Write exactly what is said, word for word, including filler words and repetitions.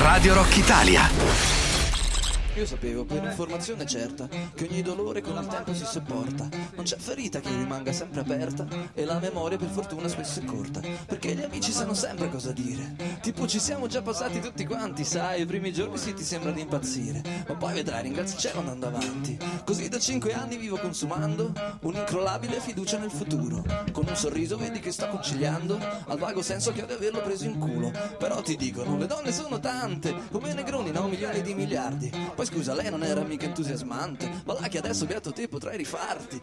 Radio Rock Italia. Io sapevo per informazione certa che ogni dolore con il tempo si sopporta. Non c'è ferita che rimanga sempre aperta e la memoria per fortuna spesso è corta, perché gli amici sanno sempre cosa dire. Tipo ci siamo già passati tutti quanti, sai, i primi giorni sì ti sembra di impazzire, ma poi vedrai, ringrazia il cielo andando avanti. Così da cinque anni vivo consumando un'incrollabile fiducia nel futuro. Con un sorriso vedi che sto conciliando al vago senso che ho di averlo preso in culo. Però ti dicono le donne sono tante, come i negroni, no, milioni di miliardi. Poi scusa, lei non era mica entusiasmante, ma là che adesso beato te potrai rifarti.